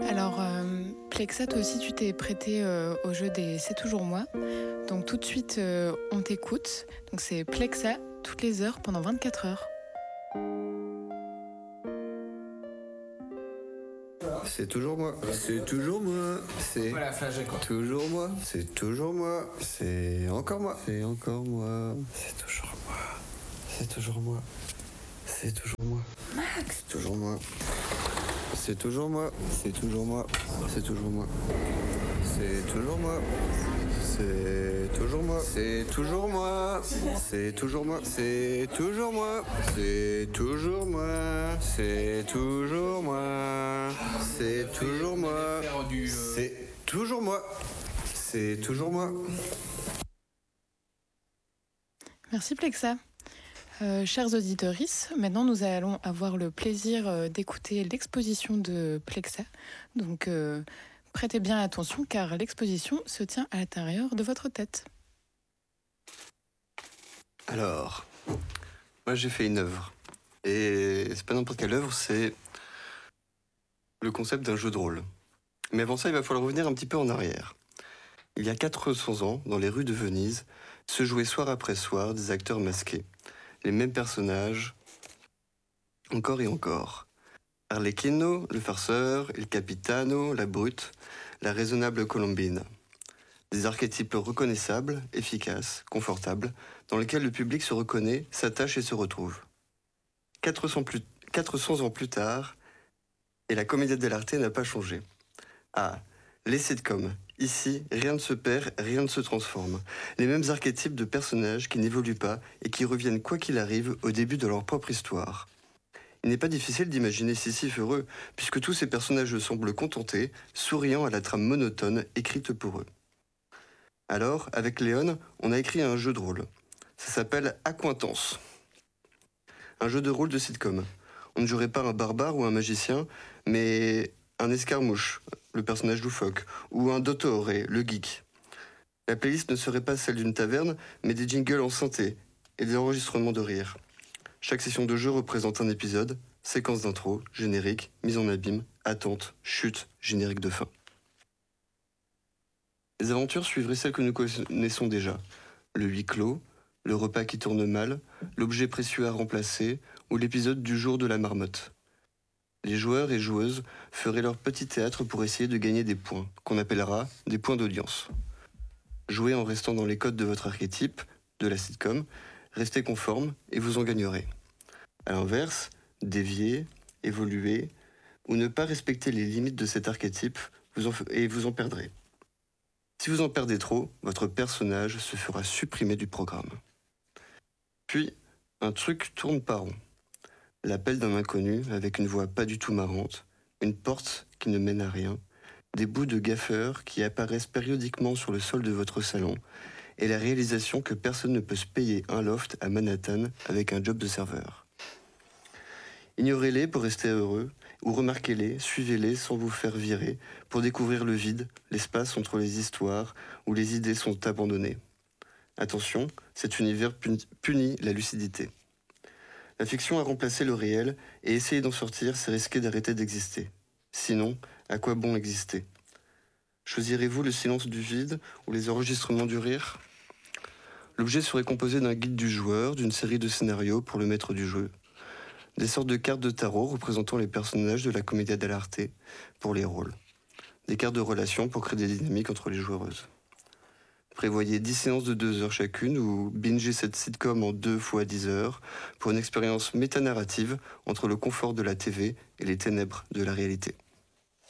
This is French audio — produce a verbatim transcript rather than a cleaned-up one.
Alors, euh, Plexa, toi aussi, tu t'es prêté euh, au jeu des C'est toujours moi. Donc, tout de suite, euh, on t'écoute. Donc, c'est Plexa, toutes les heures, pendant vingt-quatre heures. C'est toujours moi, c'est toujours moi, c'est Voilà, flashé quoi. toujours moi, c'est toujours moi, c'est encore moi, c'est encore moi, c'est toujours moi, c'est toujours moi, c'est toujours moi, Max, toujours moi, c'est toujours moi, c'est toujours moi, c'est toujours moi, c'est toujours moi, c'est toujours moi, c'est toujours moi, c'est toujours moi, c'est toujours moi, c'est toujours moi, c'est toujours moi, c'est toujours moi, c'est toujours moi, c'est toujours moi. Merci, Plexa. Euh, chers auditeurs, maintenant nous allons avoir le plaisir euh, d'écouter l'exposition de Plexa. Donc euh, prêtez bien attention car l'exposition se tient à l'intérieur de votre tête. Alors, moi j'ai fait une œuvre. Et c'est pas n'importe quelle œuvre, c'est le concept d'un jeu de rôle. Mais avant ça, il va falloir revenir un petit peu en arrière. Il y a quatre cents ans, dans les rues de Venise, se jouaient soir après soir des acteurs masqués. Les mêmes personnages, encore et encore. Arlecchino, le farceur, il capitano, la brute, la raisonnable colombine. Des archétypes reconnaissables, efficaces, confortables, dans lesquels le public se reconnaît, s'attache et se retrouve. quatre cents, plus, quatre cents ans plus tard, et la commedia dell'arte n'a pas changé. Ah, les sitcoms. Ici, rien ne se perd, rien ne se transforme. Les mêmes archétypes de personnages qui n'évoluent pas et qui reviennent quoi qu'il arrive au début de leur propre histoire. Il n'est pas difficile d'imaginer Sisyphe heureux, puisque tous ces personnages semblent contentés, souriant à la trame monotone écrite pour eux. Alors, avec Léon, on a écrit un jeu de rôle. Ça s'appelle Acquaintance. Un jeu de rôle de sitcom. On ne jouerait pas un barbare ou un magicien, mais un escarmouche, le personnage loufoque, ou un dottore, le geek. La playlist ne serait pas celle d'une taverne, mais des jingles en synthé et des enregistrements de rire. Chaque session de jeu représente un épisode, séquence d'intro, générique, mise en abîme, attente, chute, générique de fin. Les aventures suivraient celles que nous connaissons déjà. Le huis clos, le repas qui tourne mal, l'objet précieux à remplacer, ou l'épisode du jour de la marmotte. Les joueurs et joueuses feraient leur petit théâtre pour essayer de gagner des points, qu'on appellera des points d'audience. Jouez en restant dans les codes de votre archétype, de la sitcom, restez conforme et vous en gagnerez. A l'inverse, dévier, évoluer, ou ne pas respecter les limites de cet archétype vous en, et vous en perdrez. Si vous en perdez trop, votre personnage se fera supprimer du programme. Puis, un truc tourne pas rond. L'appel d'un inconnu avec une voix pas du tout marrante, une porte qui ne mène à rien, des bouts de gaffeurs qui apparaissent périodiquement sur le sol de votre salon, et la réalisation que personne ne peut se payer un loft à Manhattan avec un job de serveur. Ignorez-les pour rester heureux, ou remarquez-les, suivez-les sans vous faire virer, pour découvrir le vide, l'espace entre les histoires où les idées sont abandonnées. Attention, cet univers punit la lucidité. La fiction a remplacé le réel, et essayer d'en sortir, c'est risquer d'arrêter d'exister. Sinon, à quoi bon exister ? Choisirez-vous le silence du vide ou les enregistrements du rire ? L'objet serait composé d'un guide du joueur, d'une série de scénarios pour le maître du jeu, des sortes de cartes de tarot représentant les personnages de la commedia dell'arte pour les rôles, des cartes de relations pour créer des dynamiques entre les joueuses. Prévoyez dix séances de deux heures chacune ou bingez cette sitcom en deux fois dix heures pour une expérience métanarrative entre le confort de la T V et les ténèbres de la réalité.